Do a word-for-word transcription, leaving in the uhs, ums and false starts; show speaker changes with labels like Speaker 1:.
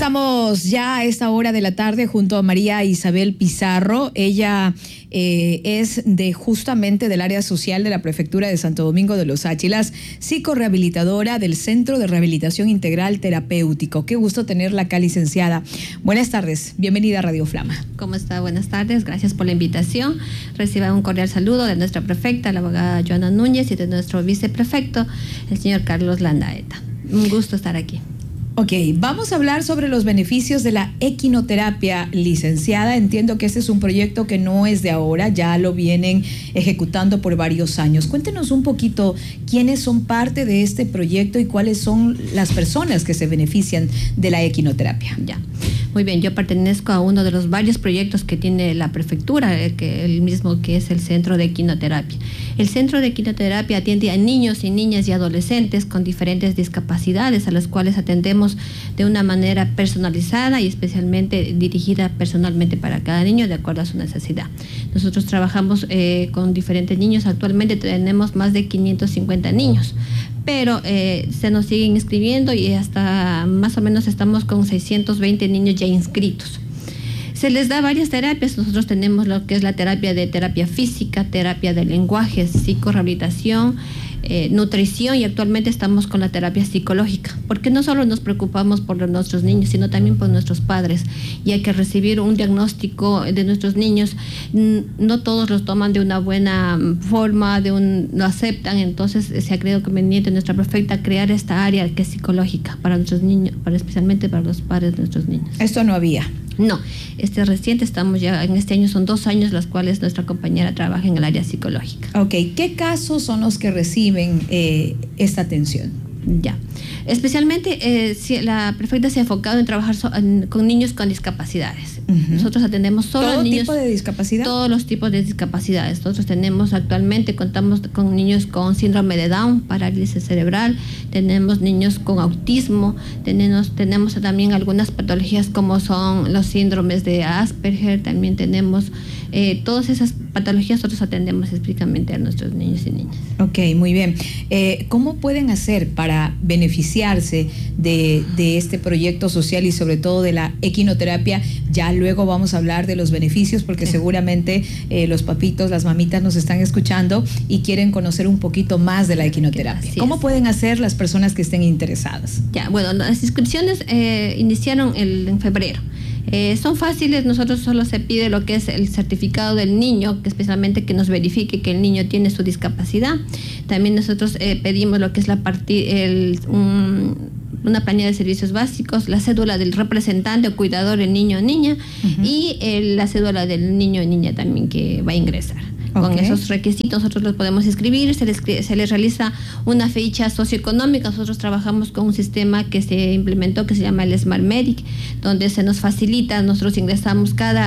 Speaker 1: Estamos ya a esta hora de la tarde junto a María Isabel Pizarro. Ella eh, es de justamente del área social de la Prefectura de Santo Domingo de los Áchilas, psicorehabilitadora del Centro de Rehabilitación Integral Terapéutico. Qué gusto tenerla acá, licenciada. Buenas tardes, bienvenida a Radio Flama.
Speaker 2: ¿Cómo está? Buenas tardes, gracias por la invitación. Reciba un cordial saludo de nuestra prefecta, la abogada Joana Núñez, y de nuestro viceprefecto, el señor Carlos Landaeta. Un gusto estar aquí.
Speaker 1: Ok, vamos a hablar sobre los beneficios de la equinoterapia, licenciada. Entiendo que este es un proyecto que no es de ahora, ya lo vienen ejecutando por varios años. Cuéntenos un poquito quiénes son parte de este proyecto y cuáles son las personas que se benefician de la equinoterapia.
Speaker 2: Ya, muy bien, yo pertenezco a uno de los varios proyectos que tiene la prefectura, el, que, el mismo que es el Centro de Equinoterapia. El Centro de Equinoterapia atiende a niños y niñas y adolescentes con diferentes discapacidades, a los cuales atendemos de una manera personalizada y especialmente dirigida personalmente para cada niño de acuerdo a su necesidad. Nosotros trabajamos eh, con diferentes niños. Actualmente tenemos más de quinientos cincuenta niños, pero eh, se nos siguen inscribiendo y hasta más o menos estamos con seiscientos veinte niños ya inscritos. Se les da varias terapias. Nosotros tenemos lo que es la terapia de terapia física, terapia de lenguaje, psicorehabilitación, Eh, nutrición, y actualmente estamos con la terapia psicológica, porque no solo nos preocupamos por nuestros niños, sino también por nuestros padres, y hay que recibir un diagnóstico de nuestros niños. No todos los toman de una buena forma, de un, lo aceptan. Entonces se ha creído conveniente nuestra prefecta crear esta área que es psicológica para nuestros niños, para, especialmente para los padres de nuestros niños.
Speaker 1: Esto no había.
Speaker 2: No, este es reciente, estamos ya en este año, son dos años las cuales nuestra compañera trabaja en el área psicológica.
Speaker 1: Ok, ¿qué casos son los que reciben eh, esta atención?
Speaker 2: Ya, especialmente eh, si la prefecta se ha enfocado en trabajar so, en, con niños con discapacidades. Uh-huh. Nosotros atendemos solo
Speaker 1: ¿Todo
Speaker 2: a niños.
Speaker 1: tipo de discapacidad?
Speaker 2: Todos los tipos de discapacidades. Nosotros tenemos actualmente, contamos con niños con síndrome de Down, parálisis cerebral, tenemos niños con autismo, tenemos, tenemos también algunas patologías como son los síndromes de Asperger, también tenemos eh, todas esas patologías. Nosotros atendemos específicamente a nuestros niños y niñas.
Speaker 1: Ok, muy bien. Eh, ¿Cómo pueden hacer para beneficiarse de, de este proyecto social y sobre todo de la equinoterapia? Ya luego vamos a hablar de los beneficios, porque sí, seguramente eh, los papitos, las mamitas nos están escuchando y quieren conocer un poquito más de la equinoterapia.
Speaker 2: Así
Speaker 1: ¿Cómo
Speaker 2: es.
Speaker 1: pueden hacer las personas que estén interesadas?
Speaker 2: Ya, bueno, las inscripciones eh, iniciaron el, en febrero. Eh, son fáciles. Nosotros solo se pide lo que es el certificado del niño, que especialmente que nos verifique que el niño tiene su discapacidad. También nosotros eh, pedimos lo que es la parti- el, un, una planilla de servicios básicos, la cédula del representante o cuidador, el niño o niña, uh-huh, y el, la cédula del niño o niña también que va a ingresar. Con okay. esos requisitos nosotros los podemos inscribir, se les, se les realiza una ficha socioeconómica. Nosotros trabajamos con un sistema que se implementó que se llama el Smart Medic, donde se nos facilita, nosotros ingresamos cada